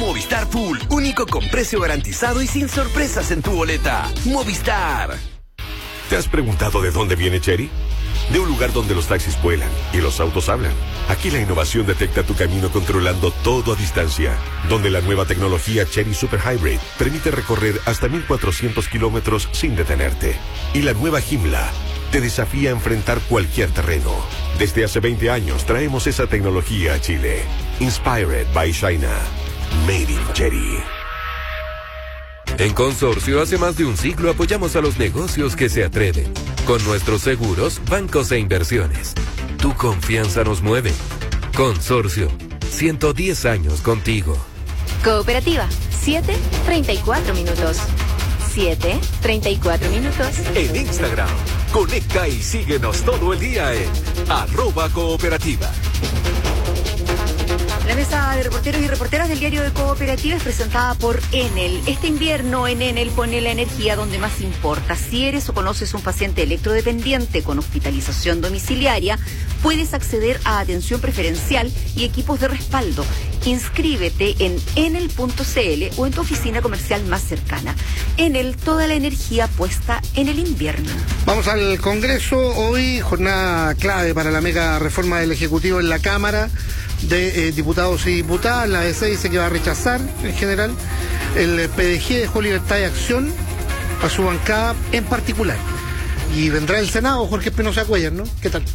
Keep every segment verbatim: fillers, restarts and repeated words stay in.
Movistar Full, único con precio garantizado y sin sorpresas en tu boleta. Movistar. ¿Te has preguntado de dónde viene Chery? De un lugar donde los taxis vuelan y los autos hablan. Aquí la innovación detecta tu camino controlando todo a distancia. Donde la nueva tecnología Chery Super Hybrid permite recorrer hasta mil cuatrocientos kilómetros sin detenerte. Y la nueva Joomla te desafía a enfrentar cualquier terreno. Desde hace veinte años traemos esa tecnología a Chile. Inspired by China. Made in Chery. En Consorcio, hace más de un siglo apoyamos a los negocios que se atreven. Con nuestros seguros, bancos e inversiones. Tu confianza nos mueve. Consorcio, ciento diez años contigo. Cooperativa, siete treinta y cuatro minutos. siete treinta y cuatro minutos. En Instagram, conecta y síguenos todo el día en arroba cooperativa. La mesa de reporteros y reporteras del diario de Cooperativa es presentada por Enel. Este invierno en Enel pone la energía donde más importa. Si eres o conoces un paciente electrodependiente con hospitalización domiciliaria, puedes acceder a atención preferencial y equipos de respaldo. Inscríbete en enel punto c l o en tu oficina comercial más cercana. Enel, toda la energía puesta en el invierno. Vamos al Congreso. Hoy, jornada clave para la mega reforma del Ejecutivo en la Cámara de eh, Diputados y Diputadas. La A D C dice que va a rechazar en general. El P D G dejó libertad de acción a su bancada en particular. Y vendrá el Senado, Jorge Espinosa Cuellar, ¿no? ¿Qué tal?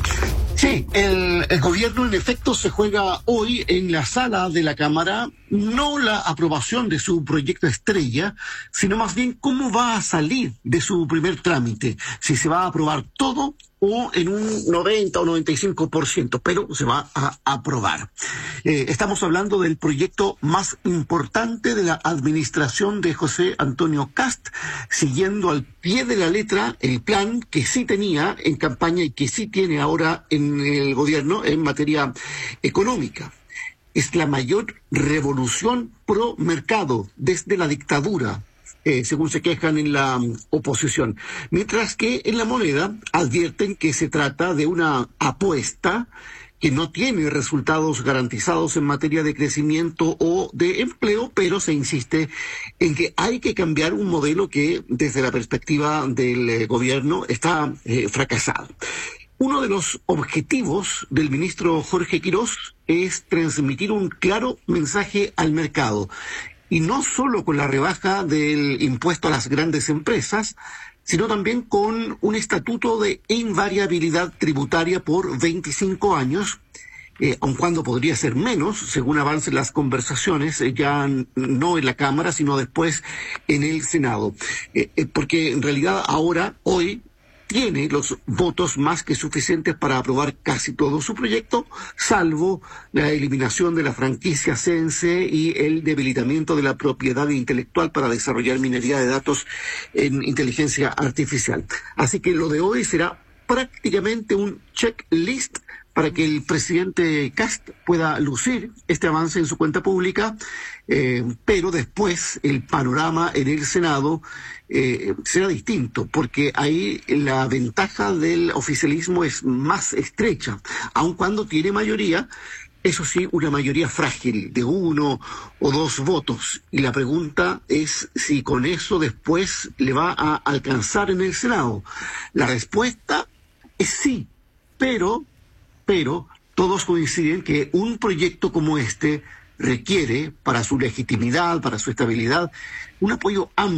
Sí, el, el gobierno en efecto se juega hoy en la sala de la Cámara, no la aprobación de su proyecto estrella, sino más bien cómo va a salir de su primer trámite, si se va a aprobar todo o en un noventa o noventa y cinco por ciento, pero se va a aprobar. Eh, estamos hablando del proyecto más importante de la administración de José Antonio Kast, siguiendo al pie de la letra el plan que sí tenía en campaña y que sí tiene ahora en el gobierno en materia económica. Es la mayor revolución pro mercado desde la dictadura, Eh, según se quejan en la um, oposición. Mientras que en la moneda advierten que se trata de una apuesta que no tiene resultados garantizados en materia de crecimiento o de empleo, pero se insiste en que hay que cambiar un modelo que desde la perspectiva del eh, gobierno está eh, fracasado. Uno de los objetivos del ministro Jorge Quirós es transmitir un claro mensaje al mercado. Y no solo con la rebaja del impuesto a las grandes empresas, sino también con un estatuto de invariabilidad tributaria por veinticinco años, eh, aun cuando podría ser menos, según avancen las conversaciones, eh, ya no en la Cámara, sino después en el Senado. Eh, eh, porque en realidad ahora, hoy, tiene los votos más que suficientes para aprobar casi todo su proyecto, salvo la eliminación de la franquicia Cense y el debilitamiento de la propiedad intelectual para desarrollar minería de datos en inteligencia artificial. Así que lo de hoy será prácticamente un checklist para que el presidente Kast pueda lucir este avance en su cuenta pública, eh, pero después el panorama en el Senado eh, será distinto, porque ahí la ventaja del oficialismo es más estrecha, aun cuando tiene mayoría, eso sí, una mayoría frágil de uno o dos votos. Y la pregunta es si con eso después le va a alcanzar en el Senado. La respuesta es sí, pero... Pero todos coinciden que un proyecto como este requiere, para su legitimidad, para su estabilidad, un apoyo amplio